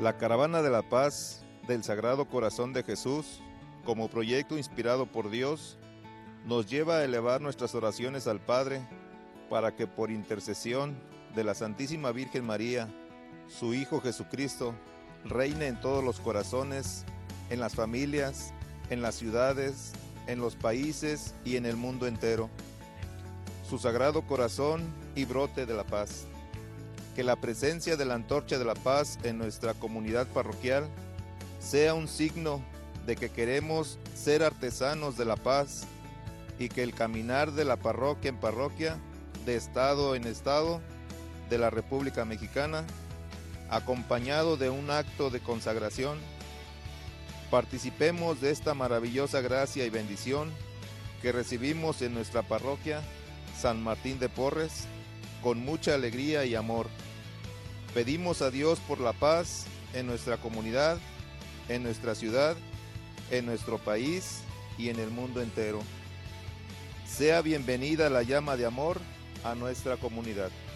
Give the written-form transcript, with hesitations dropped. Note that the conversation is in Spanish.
La Caravana de la Paz del Sagrado Corazón de Jesús, como proyecto inspirado por Dios, nos lleva a elevar nuestras oraciones al Padre para que por intercesión de la Santísima Virgen María, su Hijo Jesucristo, reine en todos los corazones, en las familias, en las ciudades, en los países y en el mundo entero. Su Sagrado Corazón y brote de la paz. Que la presencia de la Antorcha de la Paz en nuestra comunidad parroquial sea un signo de que queremos ser artesanos de la paz y que el caminar de la parroquia en parroquia, de estado en estado de la República Mexicana, acompañado de un acto de consagración, participemos de esta maravillosa gracia y bendición que recibimos en nuestra parroquia San Martín de Porres con mucha alegría y amor. Pedimos a Dios por la paz en nuestra comunidad, en nuestra ciudad, en nuestro país y en el mundo entero. Sea bienvenida la llama de amor a nuestra comunidad.